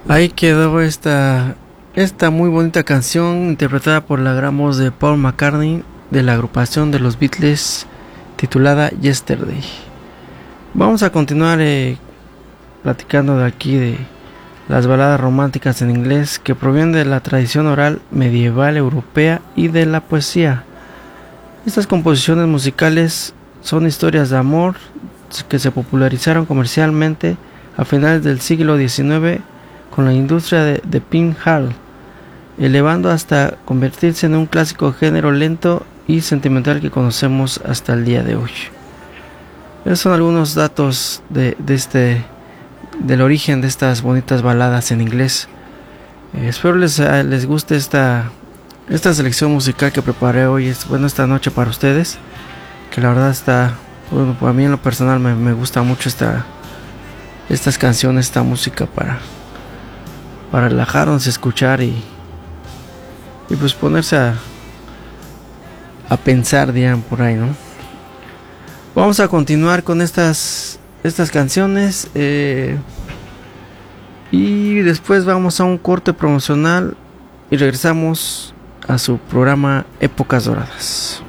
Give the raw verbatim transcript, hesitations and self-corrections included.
Ahí quedó esta, esta muy bonita canción interpretada por la gran voz de Paul McCartney de la agrupación de los Beatles titulada Yesterday. Vamos a continuar eh, platicando de aquí de las baladas románticas en inglés que provienen de la tradición oral medieval europea y de la poesía. Estas composiciones musicales son historias de amor que se popularizaron comercialmente a finales del siglo diecinueve con la industria de, de Pink Hall, elevando hasta convertirse en un clásico género lento y sentimental que conocemos hasta el día de hoy. Esos son algunos datos de, de este, del origen de estas bonitas baladas en inglés. Eh, espero les, les guste esta, esta selección musical que preparé hoy, es, bueno, esta noche para ustedes, que la verdad está, bueno, para mí en lo personal me, me gusta mucho esta, estas canciones, esta música para, para relajarnos, escuchar y, y pues ponerse a, a pensar, digan por ahí, ¿no? Vamos a continuar con estas, estas canciones eh, y después vamos a un corte promocional y regresamos a su programa Épocas Doradas.